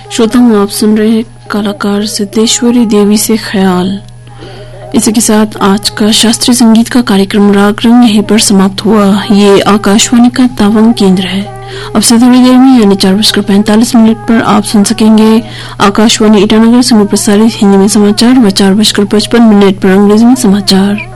श्रोताओं, आप सुन रहे हैं कलाकार सिद्धेश्वरी देवी से ख्याल। इसी के साथ आज का शास्त्रीय संगीत का कार्यक्रम राग रंग यहीं पर समाप्त हुआ। ये आकाशवाणी का तवांग केंद्र है। अब से थोड़ी देर में यानी 4:45 पर आप सुन सकेंगे आकाशवाणी ईटानगर से प्रसारित हिंदी में समाचार व 4:55 पर अंग्रेजी में समाचार।